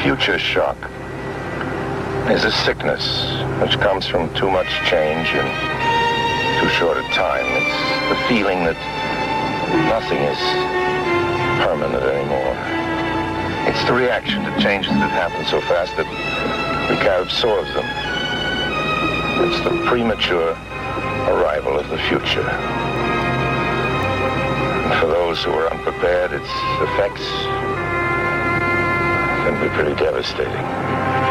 Future shock is a sickness which comes from too much change in too short a time. It's the feeling that nothing is permanent anymore. It's the reaction to changes that happen so fast that we can't absorb them. It's the premature arrival of the future. And for those who are unprepared, its effects can be pretty devastating.